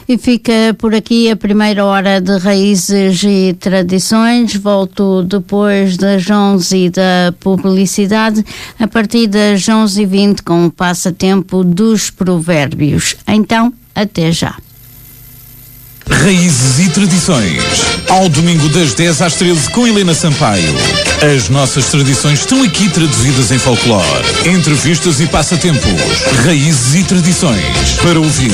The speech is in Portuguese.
E fica por aqui a primeira hora de Raízes e Tradições. Volto depois das 11 da publicidade, a partir das 11h20 com o passatempo dos provérbios. Então, até já. Raízes e Tradições, ao domingo das 10 às 13 com Helena Sampaio. As nossas tradições estão aqui traduzidas em folclore, entrevistas e passatempos. Raízes e Tradições, para ouvir